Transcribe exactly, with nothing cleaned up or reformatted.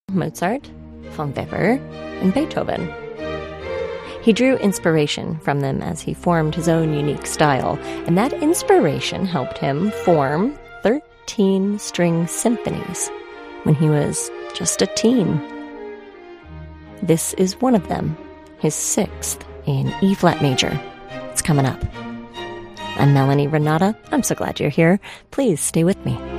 Mozart, von Weber, and Beethoven. He drew inspiration from them as he formed his own unique style, and that inspiration helped him form thirteen string symphonies when he was just a teen. This is one of them, his sixth in E-flat major. It's coming up. I'm Melanie Renata. I'm so glad you're here. Please stay with me.